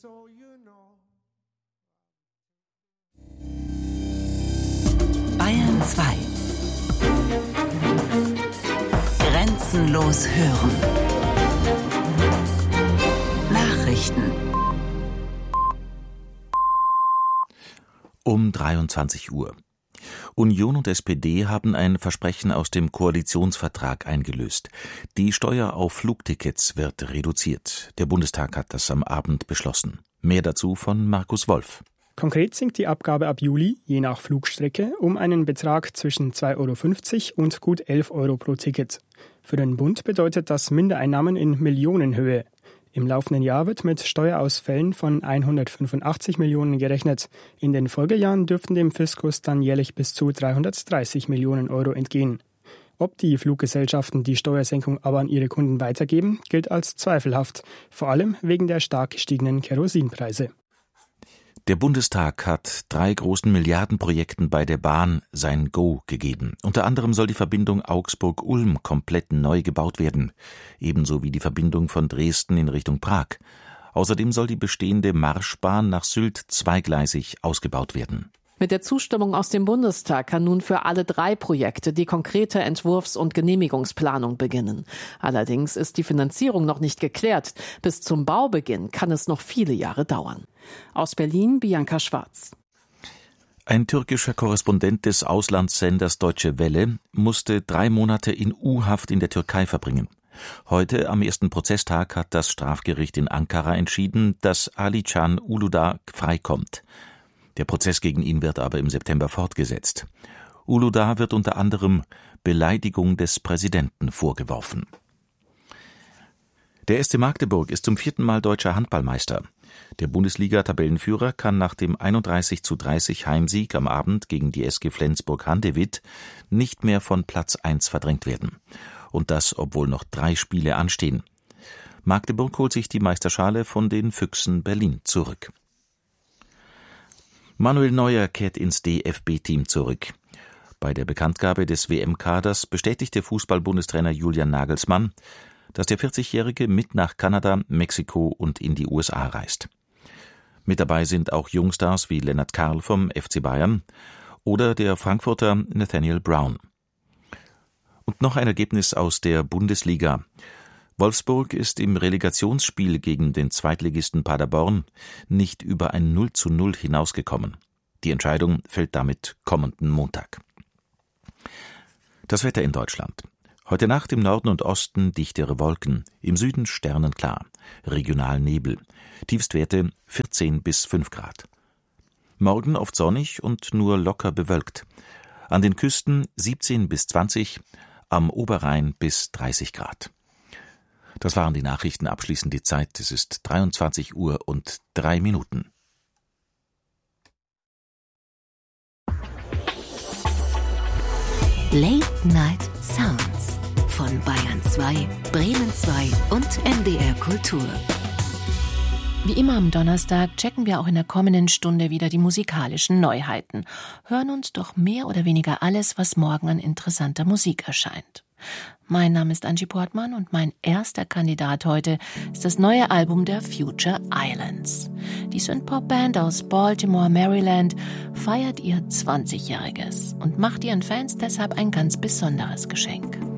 Bayern 2. Grenzenlos hören. Nachrichten. Um 23 Uhr. Union und SPD haben ein Versprechen aus dem Koalitionsvertrag eingelöst. Die Steuer auf Flugtickets wird reduziert. Der Bundestag hat das am Abend beschlossen. Mehr dazu von Markus Wolf. Konkret sinkt die Abgabe ab Juli, je nach Flugstrecke, um einen Betrag zwischen 2,50 € und gut 11 € pro Ticket. Für den Bund bedeutet das Mindereinnahmen in Millionenhöhe. Im laufenden Jahr wird mit Steuerausfällen von 185 Millionen gerechnet. In den Folgejahren dürften dem Fiskus dann jährlich bis zu 330 Millionen € entgehen. Ob die Fluggesellschaften die Steuersenkung aber an ihre Kunden weitergeben, gilt als zweifelhaft, vor allem wegen der stark gestiegenen Kerosinpreise. Der Bundestag hat 3 großen Milliardenprojekten bei der Bahn sein Go gegeben. Unter anderem soll die Verbindung Augsburg-Ulm komplett neu gebaut werden, ebenso wie die Verbindung von Dresden in Richtung Prag. Außerdem soll die bestehende Marschbahn nach Sylt zweigleisig ausgebaut werden. Mit der Zustimmung aus dem Bundestag kann nun für alle 3 Projekte die konkrete Entwurfs- und Genehmigungsplanung beginnen. Allerdings ist die Finanzierung noch nicht geklärt. Bis zum Baubeginn kann es noch viele Jahre dauern. Aus Berlin, Bianca Schwarz. Ein türkischer Korrespondent des Auslandssenders Deutsche Welle musste 3 Monate in U-Haft in der Türkei verbringen. Heute, am ersten Prozesstag, hat das Strafgericht in Ankara entschieden, dass Ali-Can Uludağ freikommt. Der Prozess gegen ihn wird aber im September fortgesetzt. Uludağ wird unter anderem Beleidigung des Präsidenten vorgeworfen. Der SC Magdeburg ist zum 4. Mal deutscher Handballmeister. Der Bundesliga-Tabellenführer kann nach dem 31:30 Heimsieg am Abend gegen die SG Flensburg-Handewitt nicht mehr von Platz 1 verdrängt werden. Und das, obwohl noch 3 Spiele anstehen. Magdeburg holt sich die Meisterschale von den Füchsen Berlin zurück. Manuel Neuer kehrt ins DFB-Team zurück. Bei der Bekanntgabe des WM-Kaders bestätigte Fußball-Bundestrainer Julian Nagelsmann, dass der 40-Jährige mit nach Kanada, Mexiko und in die USA reist. Mit dabei sind auch Jungstars wie Lennart Karl vom FC Bayern oder der Frankfurter Nathaniel Brown. Und noch ein Ergebnis aus der Bundesliga. Wolfsburg ist im Relegationsspiel gegen den Zweitligisten Paderborn nicht über ein 0:0 hinausgekommen. Die Entscheidung fällt damit kommenden Montag. Das Wetter in Deutschland. Heute Nacht im Norden und Osten dichtere Wolken, im Süden sternenklar, regional Nebel, Tiefstwerte 14 bis 5 Grad. Morgen oft sonnig und nur locker bewölkt. An den Küsten 17 bis 20, am Oberrhein bis 30 Grad. Das waren die Nachrichten, abschließend die Zeit. Es ist 23 Uhr und 3 Minuten. Late Night Sounds von Bayern 2, Bremen 2 und NDR Kultur. Wie immer am Donnerstag checken wir auch in der kommenden Stunde wieder die musikalischen Neuheiten. Hören uns doch mehr oder weniger alles, was morgen an interessanter Musik erscheint. Mein Name ist Angie Portmann und mein erster Kandidat heute ist das neue Album der Future Islands. Die Synthpop-Band aus Baltimore, Maryland feiert ihr 20-Jähriges und macht ihren Fans deshalb ein ganz besonderes Geschenk.